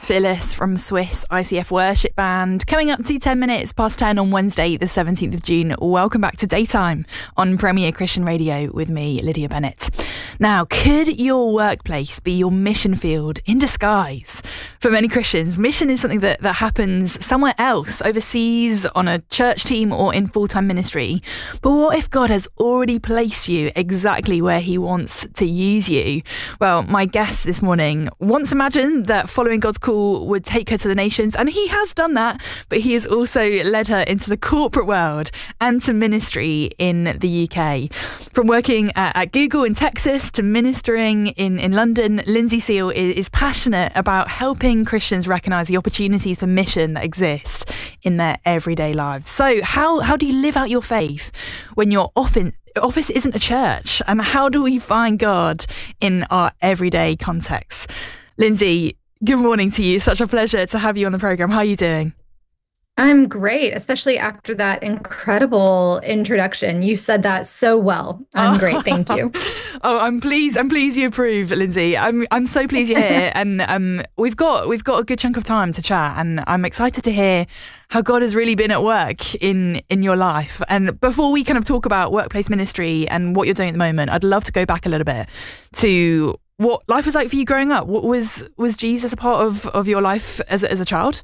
Phyllis from Swiss ICF Worship Band. Coming up to 10 minutes past 10 on Wednesday, the 17th of June. Welcome back to Daytime on Premier Christian Radio with me, Lydia Bennett. Now, could your workplace be your mission field in disguise? For many Christians, mission is something that happens somewhere else, overseas, on a church team or in full-time ministry. But what if God has already placed you exactly where he wants to use you? Well, my guest this morning once imagined that following God's call would take her to the nations, and he has done that, but he has also led her into the corporate world and to ministry in the UK. From working at Google in Texas to ministering in London, Lindsay Seal is passionate about helping Christians recognise the opportunities for mission that exist in their everyday lives. So how do you live out your faith when your office isn't a church? And how do we find God in our everyday context? Lindsay, good morning to you. Such a pleasure to have you on the programme. How are you doing? I'm great, especially after that incredible introduction. You said that so well. I'm great, thank you. I'm pleased you approve, Lindsay. I'm so pleased you're here, and we've got a good chunk of time to chat, and I'm excited to hear how God has really been at work in your life. And before we kind of talk about workplace ministry and what you're doing at the moment, I'd love to go back a little bit to what life was like for you growing up. What was Jesus a part of your life as a child?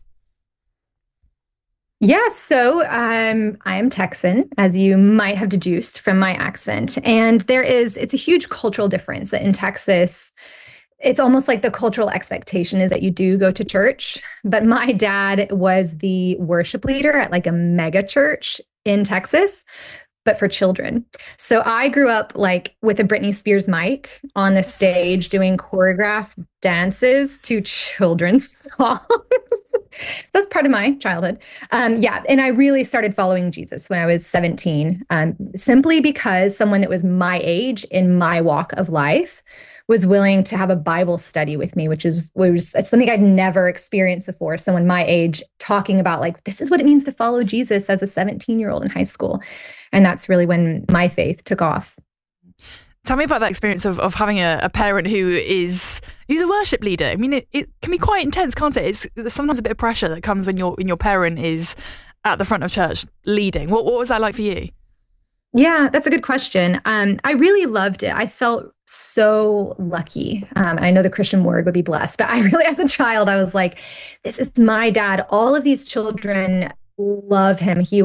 Yeah, so I am Texan, as you might have deduced from my accent. And it's a huge cultural difference that in Texas, it's almost like the cultural expectation is that you do go to church. But my dad was the worship leader at like a mega church in Texas, but for children. So I grew up like with a Britney Spears mic on the stage doing choreographed dances to children's songs. So that's part of my childhood. And I really started following Jesus when I was 17, simply because someone that was my age in my walk of life was willing to have a Bible study with me, which was something I'd never experienced before. Someone my age talking about like, this is what it means to follow Jesus as a 17-year-old in high school. And that's really when my faith took off. Tell me about that experience of having a parent who's a worship leader. I mean, it can be quite intense, can't it? There's sometimes a bit of pressure that comes when your parent is at the front of church leading. What was that like for you? Yeah, that's a good question. I really loved it. I felt so lucky. And I know the Christian word would be blessed, but I really, as a child, I was like, this is my dad. All of these children love him. He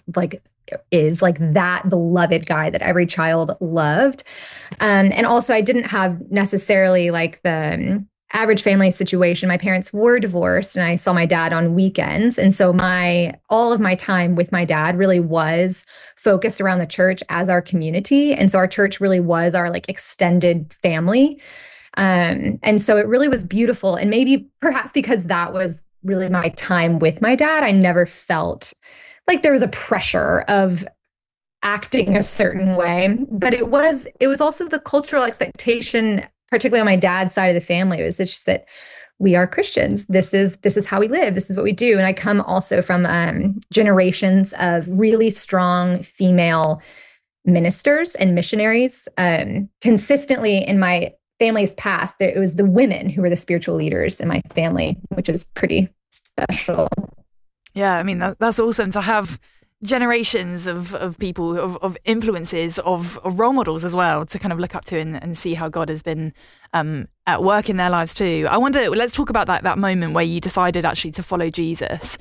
is like that beloved guy that every child loved. And also I didn't have necessarily like the average family situation. My parents were divorced and I saw my dad on weekends. And so all of my time with my dad really was focused around the church as our community. And so our church really was our like extended family. And so it really was beautiful. And maybe perhaps because that was really my time with my dad, I never felt like there was a pressure of acting a certain way. But it was also the cultural expectation, particularly on my dad's side of the family. It was just that we are Christians. This is how we live. This is what we do. And I come also from generations of really strong female ministers and missionaries. Consistently in my family's past, it was the women who were the spiritual leaders in my family, which is pretty special. Yeah, I mean, that's awesome to have generations of people, of influences, of role models as well to kind of look up to and see how God has been at work in their lives too. I wonder, let's talk about that moment where you decided actually to follow Jesus.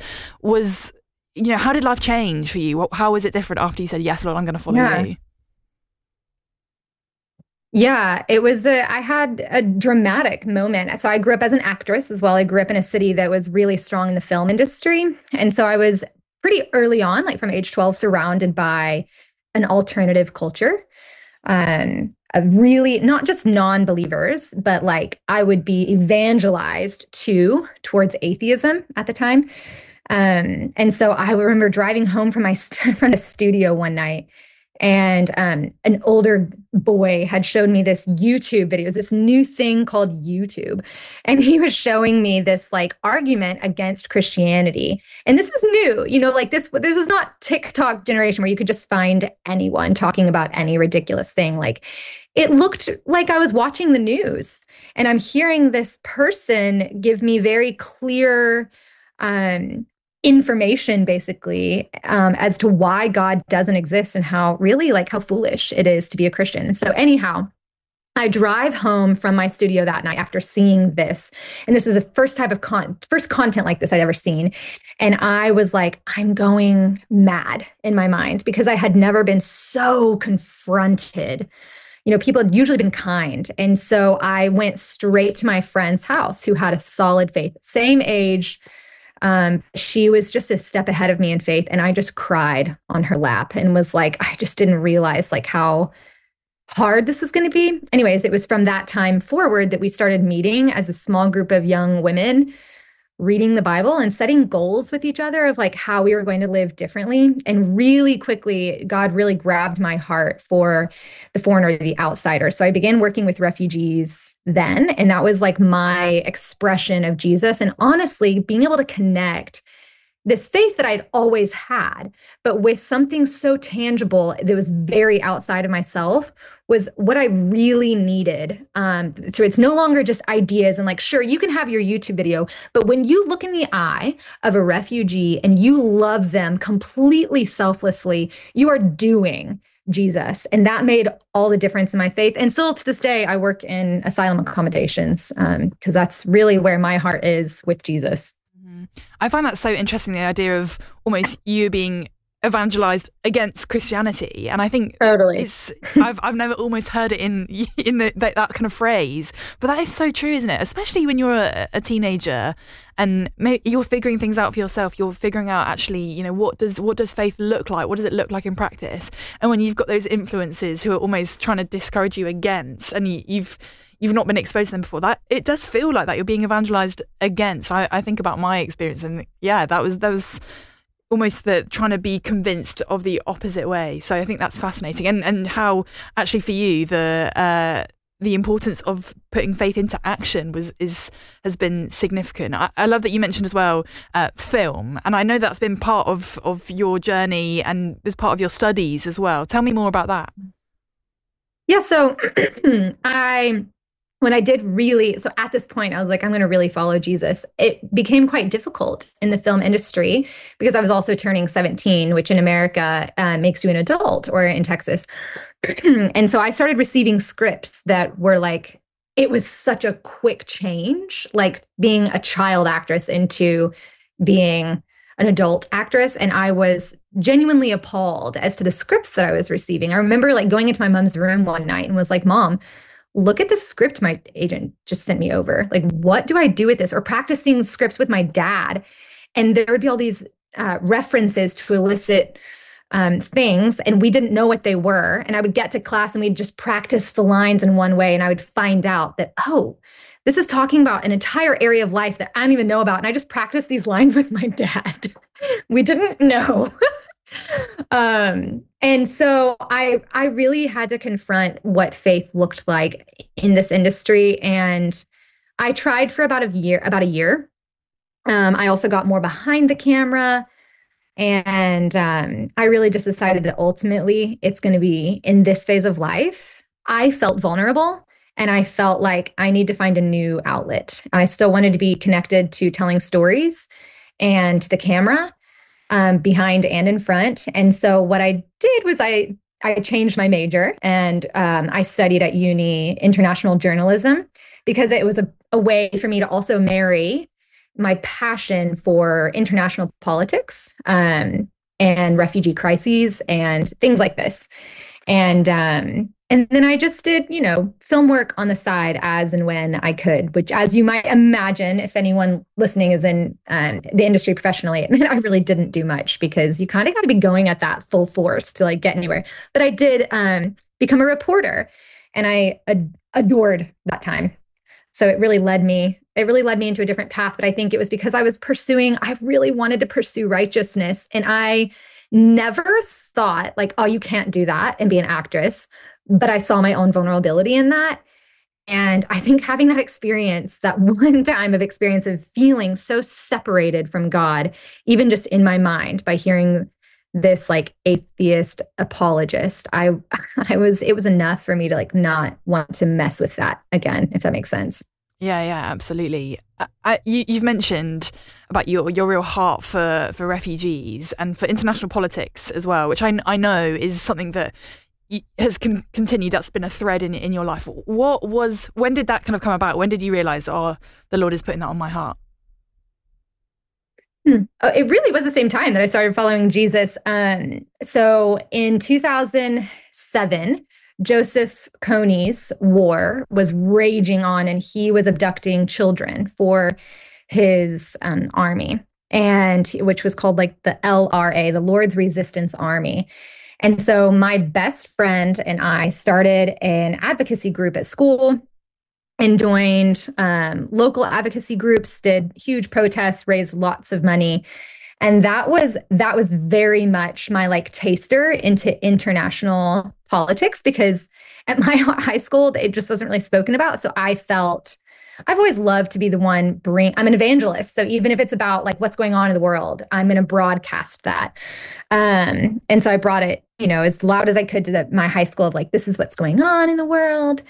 How did life change for you? How was it different after you said, yes, Lord, I'm going to follow you? Yeah, I had a dramatic moment. So I grew up as an actress as well. I grew up in a city that was really strong in the film industry. And so I was pretty early on, like from age 12, surrounded by an alternative culture of really not just non-believers, but like I would be evangelized towards atheism at the time. And so I remember driving home from the studio one night, and an older boy had showed me this YouTube video, this new thing called YouTube. And he was showing me this like argument against Christianity. And this was new, like this was not TikTok generation where you could just find anyone talking about any ridiculous thing. Like it looked like I was watching the news, and I'm hearing this person give me very clear um, information, basically, as to why God doesn't exist and how really like how foolish it is to be a Christian. So, anyhow, I drive home from my studio that night after seeing this. And this is the first type of first content like this I'd ever seen. And I was like, I'm going mad in my mind because I had never been so confronted. People had usually been kind. And so I went straight to my friend's house who had a solid faith, same age. She was just a step ahead of me in faith. And I just cried on her lap and was like, I just didn't realize like how hard this was going to be. Anyways, it was from that time forward that we started meeting as a small group of young women, reading the Bible and setting goals with each other of like how we were going to live differently. And really quickly, God really grabbed my heart for the foreigner, the outsider. So I began working with refugees then. And that was like my expression of Jesus. And honestly, being able to connect this faith that I'd always had, but with something so tangible that was very outside of myself was what I really needed. So it's no longer just ideas and like, sure, you can have your YouTube video, but when you look in the eye of a refugee and you love them completely selflessly, you are doing Jesus. And that made all the difference in my faith. And still to this day, I work in asylum accommodations because that's really where my heart is with Jesus. I find that so interesting, the idea of almost you being evangelized against Christianity, and I think totally I've never almost heard it in that kind of phrase, but that is so true, isn't it? Especially when you're a teenager and you're figuring things out for yourself. You're figuring out actually, what does faith look like? What does it look like in practice? And when you've got those influences who are almost trying to discourage you against, and you've not been exposed to them before, that it does feel like that you're being evangelized against. I think about my experience, and yeah, that was almost the trying to be convinced of the opposite way. So I think that's fascinating, and how actually for you the importance of putting faith into action has been significant. I love that you mentioned as well film, and I know that's been part of your journey and was part of your studies as well. Tell me more about that. Yeah, so when I did really, so at this point, I was like, I'm going to really follow Jesus. It became quite difficult in the film industry because I was also turning 17, which in America makes you an adult, or in Texas. And so I started receiving scripts that were like, it was such a quick change, like being a child actress into being an adult actress. And I was genuinely appalled as to the scripts that I was receiving. I remember like going into my mom's room one night and was like, Mom, look at this script my agent just sent me over. Like, what do I do with this? Or practicing scripts with my dad. And there would be all these references to illicit things, and we didn't know what they were. And I would get to class and we'd just practice the lines in one way. And I would find out that, oh, this is talking about an entire area of life that I don't even know about. And I just practiced these lines with my dad. We didn't know. And so I really had to confront what faith looked like in this industry. And I tried for about a year. I also got more behind the camera. And I really just decided that ultimately it's going to be in this phase of life. I felt vulnerable and I felt like I need to find a new outlet. I still wanted to be connected to telling stories and the camera. Behind and in front. And so what I did was I changed my major, and I studied at uni international journalism because it was a way for me to also marry my passion for international politics and refugee crises and things like this. And then I just did, film work on the side as and when I could, which, as you might imagine, if anyone listening is in the industry professionally, I really didn't do much because you kind of got to be going at that full force to like get anywhere. But I did become a reporter, and I adored that time. So it really led me into a different path. But I think it was because I really wanted to pursue righteousness. And I never thought like, oh, you can't do that and be an actress. But I saw my own vulnerability in that. And I think having that experience, that one time of experience of feeling so separated from God, even just in my mind, by hearing this like atheist apologist. It was enough for me to like not want to mess with that again, if that makes sense. Yeah, absolutely. You've mentioned about your real heart for refugees and for international politics as well, which I know is something that has continued. That's been a thread in your life. When did that kind of come about? When did you realize, oh, the Lord is putting that on my heart? It really was the same time that I started following Jesus. So in 2007, Joseph Kony's war was raging on, and he was abducting children for his army, and which was called like the LRA, the Lord's Resistance Army. And so my best friend and I started an advocacy group at school and joined local advocacy groups, did huge protests, raised lots of money. And that was very much my like taster into international politics, because at my high school it just wasn't really spoken about. So I felt I've always loved to be the one I'm an evangelist. So even if it's about like what's going on in the world, I'm going to broadcast that. And so I brought it, as loud as I could to my high school of like, this is what's going on in the world.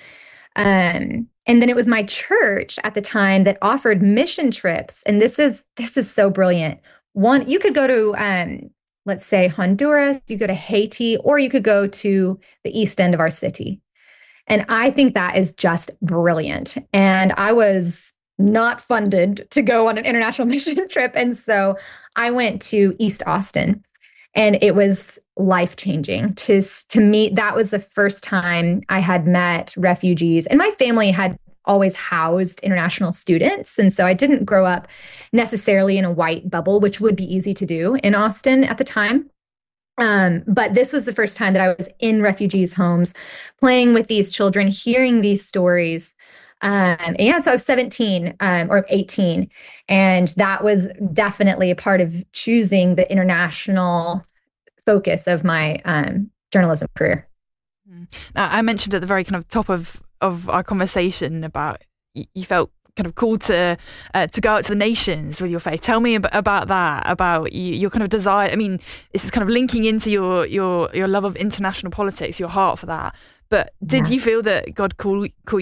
And then it was my church at the time that offered mission trips. And this is so brilliant. One, you could go to, let's say Honduras, you go to Haiti, or you could go to the east end of our city. And I think that is just brilliant. And I was not funded to go on an international mission trip. And so I went to East Austin, and it was life-changing to meet. That was the first time I had met refugees, and my family had always housed international students. And so I didn't grow up necessarily in a white bubble, which would be easy to do in Austin at the time. But this was the first time that I was in refugees' homes, playing with these children, hearing these stories. So I was 17 or 18, and that was definitely a part of choosing the international focus of my journalism career. Now, I mentioned at the very kind of top of our conversation about you felt kind of called to go out to the nations with your faith. Tell me about that, about your kind of desire. I mean, this is kind of linking into your love of international politics, your heart for that. But did you feel that God called you